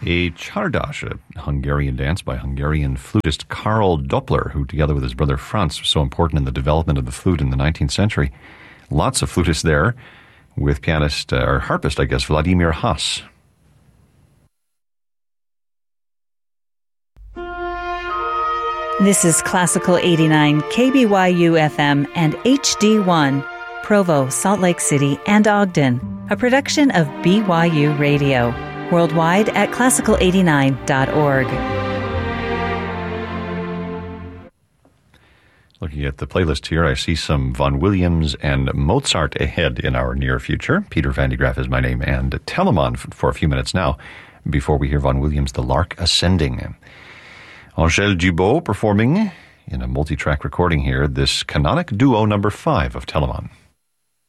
a Csárdás, a Hungarian dance by Hungarian flutist Karl Doppler, who together with his brother Franz was so important in the development of the flute in the 19th century. Lots of flutists there, with pianist, or harpist, I guess, Vladimir Haas. This is Classical 89, KBYU FM and HD1, Provo, Salt Lake City, and Ogden, a production of BYU Radio, worldwide at classical89.org. Looking at the playlist here, I see some Vaughan Williams and Mozart ahead in our near future. Peter Van de Graaff is my name, and Telemann for a few minutes now, before we hear Vaughan Williams' The Lark Ascending. Angèle Dubot performing in a multi-track recording here, this canonic duo number 5 of Telemann.